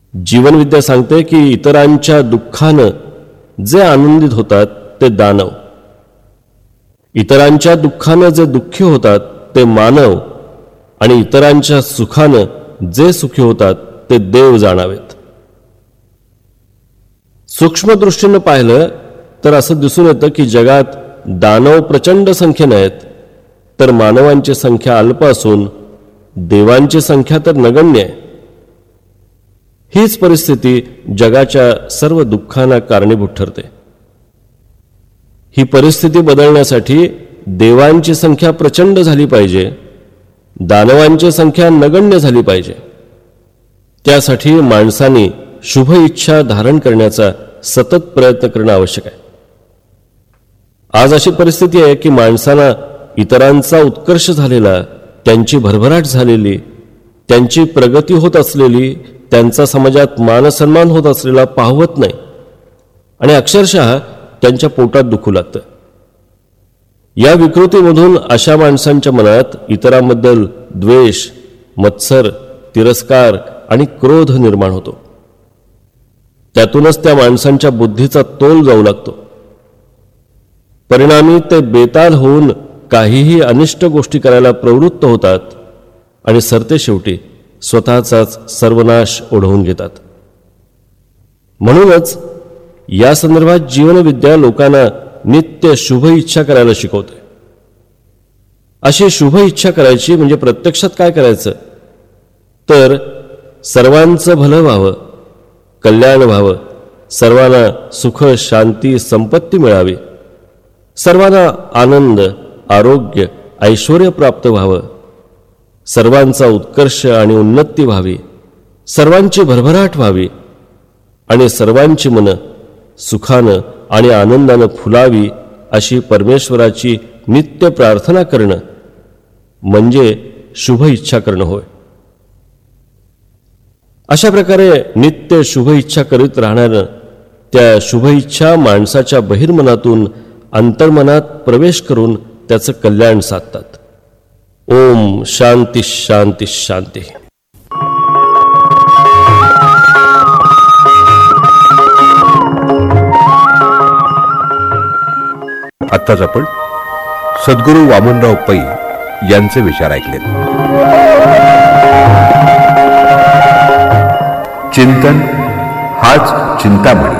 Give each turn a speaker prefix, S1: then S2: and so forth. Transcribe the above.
S1: जीवनविद्या सांगते की इतरांच्या दुःखानं जे आनंदित होतात ते दानव, इतरांच्या दुःखानं जे दुःखी होतात ते मानव, आणि इतरांच्या सुखानं जे सुखी होतात ते देव जाणावेत. सूक्ष्मदृष्टीनं पाहिलं तर असं दिसून येतं की जगात दानव प्रचंड संख्येने आहेत, तर मानवांची संख्या अल्प असून देवांची संख्या तर नगण्य आहे. हीच परिस्थिती जगाच्या सर्व दुःखांना कारणीभूत ठरते. ही परिस्थिती बदलण्यासाठी देवांची संख्या प्रचंड झाली पाहिजे, दानवांची संख्या नगण्य झाली पाहिजे. त्यासाठी माणसांनी शुभ इच्छा धारण करण्याचा सतत प्रयत्न करणं आवश्यक आहे. आज अशी परिस्थिती आहे की माणसांना इतरांचा उत्कर्ष झालेला, त्यांची भरभराट झालेली, त्यांची प्रगती होत असलेली, त्यांचा समाजात मानसन्मान होत असलेला पाहवत नाही आणि अक्षरशः त्यांच्या पोटात दुखू लागतं. या विकृतीमधून अशा माणसांच्या मनात इतरांबद्दल द्वेष, मत्सर, तिरस्कार आणि क्रोध निर्माण होतो. त्यातूनच त्या माणसांच्या बुद्धीचा तोल जाऊ लागतो. परिणामी ते बेताल होऊन काहीही अनिष्ट गोष्टी करायला प्रवृत्त होतात आणि सरते शेवटी स्वतःचाच सर्वनाश ओढवून घेतात. म्हणूनच या संदर्भात जीवनविद्या लोकांना नित्य शुभ इच्छा करायला शिकवते. अशी शुभ इच्छा करायची म्हणजे प्रत्यक्षात काय करायचं तर सर्वांचं भलं व्हावं, कल्याण व्हावं, सर्वांना सुख, शांती, संपत्ती मिळावी, सर्वांना आनंद, आरोग्य, ऐश्वर्य प्राप्त व्हावं, सर्वांचा उत्कर्ष आणि उन्नती व्हावी, सर्वांची भरभराट व्हावी आणि सर्वांची मनं सुखानं आणि आनंदानं फुलावी, अशी परमेश्वराची नित्य प्रार्थना करणं म्हणजे शुभ इच्छा करणं होय. अशा प्रकारे नित्य शुभ इच्छा करीत राहणारं त्या शुभ इच्छा माणसाच्या बहिर्मनातून अंतर्मनात प्रवेश करून त्याचं कल्याण साधतात. ओम शांती शांती शांती.
S2: आत्ताच आपण सद्गुरू वामनराव पै यांचे विचार ऐकले. चिंतन हाच चिंतामणी.